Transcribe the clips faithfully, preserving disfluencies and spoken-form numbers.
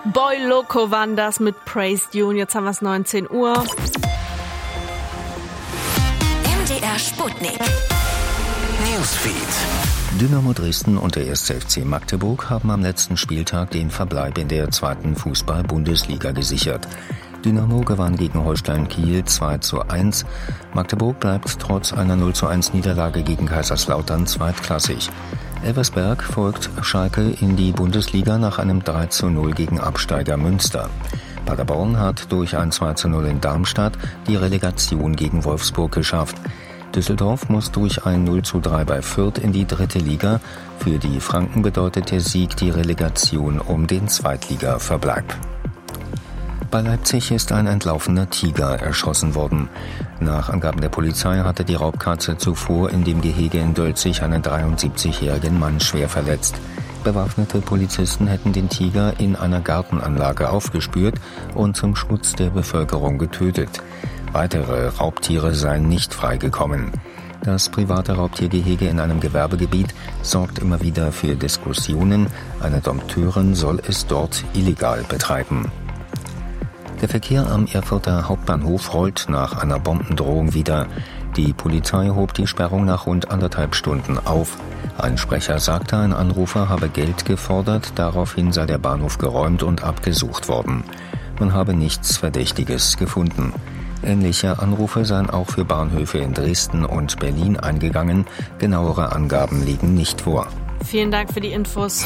Boy Loco waren das mit Praised You. Und jetzt haben wir es neunzehn Uhr. M D R Sputnik Newsfeed. Dynamo Dresden und der erste F C Magdeburg haben am letzten Spieltag den Verbleib in der zweiten Fußball-Bundesliga gesichert. Dynamo gewann gegen Holstein Kiel zwei zu eins. Magdeburg bleibt trotz einer null zu eins Niederlage gegen Kaiserslautern zweitklassig. Elversberg folgt Schalke in die Bundesliga nach einem drei zu null gegen Absteiger Münster. Paderborn hat durch ein zwei zu null in Darmstadt die Relegation gegen Wolfsburg geschafft. Düsseldorf muss durch ein null zu drei bei Fürth in die dritte Liga. Für die Franken bedeutet der Sieg die Relegation um den Zweitliga-Verbleib. Bei Leipzig ist ein entlaufener Tiger erschossen worden. Nach Angaben der Polizei hatte die Raubkatze zuvor in dem Gehege in Dölzig einen dreiundsiebzigjährigen Mann schwer verletzt. Bewaffnete Polizisten hätten den Tiger in einer Gartenanlage aufgespürt und zum Schutz der Bevölkerung getötet. Weitere Raubtiere seien nicht freigekommen. Das private Raubtiergehege in einem Gewerbegebiet sorgt immer wieder für Diskussionen. Eine Dompteurin soll es dort illegal betreiben. Der Verkehr am Erfurter Hauptbahnhof rollt nach einer Bombendrohung wieder. Die Polizei hob die Sperrung nach rund anderthalb Stunden auf. Ein Sprecher sagte, ein Anrufer habe Geld gefordert, daraufhin sei der Bahnhof geräumt und abgesucht worden. Man habe nichts Verdächtiges gefunden. Ähnliche Anrufe seien auch für Bahnhöfe in Dresden und Berlin eingegangen. Genauere Angaben liegen nicht vor. Vielen Dank für die Infos.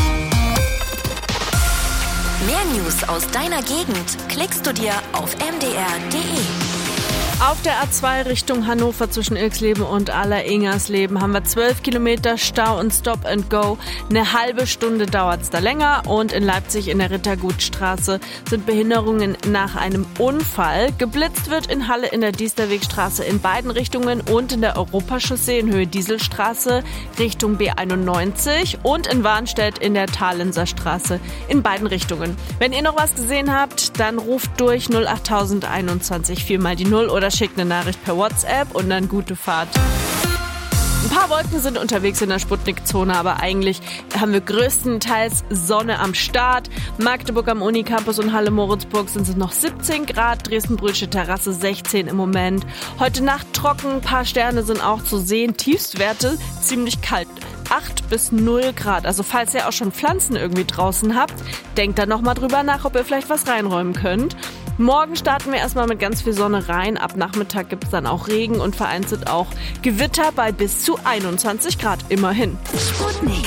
Mehr News aus deiner Gegend klickst du dir auf m d r punkt d e. Auf der A zwei Richtung Hannover zwischen Ilksleben und Aller-Ingersleben haben wir zwölf Kilometer Stau und Stop and Go. Eine halbe Stunde dauert es da länger. Und in Leipzig in der Rittergutstraße sind Behinderungen nach einem Unfall. Geblitzt wird in Halle in der Diesterwegstraße in beiden Richtungen und in der Europachaussee in Höhe Dieselstraße Richtung B einundneunzig und in Warnstedt in der Thalenser Straße in beiden Richtungen. Wenn ihr noch was gesehen habt, dann ruft durch null acht einundzwanzig viermal die null oder schickt eine Nachricht per WhatsApp und dann gute Fahrt. Ein paar Wolken sind unterwegs in der Sputnik-Zone, aber eigentlich haben wir größtenteils Sonne am Start. Magdeburg am Unicampus und Halle-Moritzburg sind es noch siebzehn Grad, Dresden-Brühlsche Terrasse sechzehn im Moment. Heute Nacht trocken, ein paar Sterne sind auch zu sehen, Tiefstwerte ziemlich kalt. acht bis null Grad. Also falls ihr auch schon Pflanzen irgendwie draußen habt, denkt dann nochmal drüber nach, ob ihr vielleicht was reinräumen könnt. Morgen starten wir erstmal mit ganz viel Sonne rein. Ab Nachmittag gibt es dann auch Regen und vereinzelt auch Gewitter bei bis zu einundzwanzig Grad immerhin. Sputnik.